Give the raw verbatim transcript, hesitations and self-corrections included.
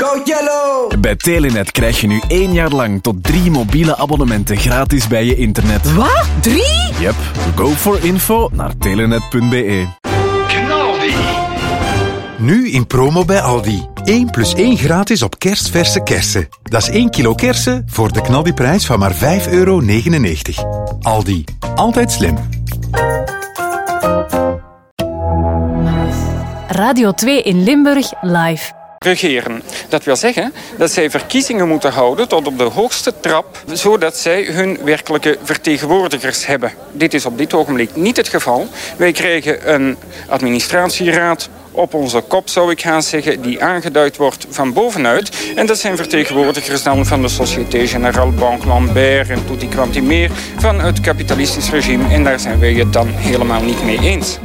Go Yellow! Bij Telenet krijg je nu één jaar lang tot drie mobiele abonnementen gratis bij je internet. Wat? Drie? Yep. Go for info naar telenet punt be. Knaldi. Nu in promo bij Aldi. één plus één gratis op kerstverse kersen. Dat is één kilo kersen voor de knaldiprijs van maar vijf euro negenennegentig. Aldi. Altijd slim. Radio twee in Limburg live. Regeren. Dat wil zeggen dat zij verkiezingen moeten houden tot op de hoogste trap, zodat zij hun werkelijke vertegenwoordigers hebben. Dit is op dit ogenblik niet het geval. Wij krijgen een administratieraad op onze kop, zou ik gaan zeggen, die aangeduid wordt van bovenuit. En dat zijn vertegenwoordigers dan van de Société Générale, Banque Lambert en tutti quanti meer van het kapitalistisch regime. En daar zijn wij het dan helemaal niet mee eens.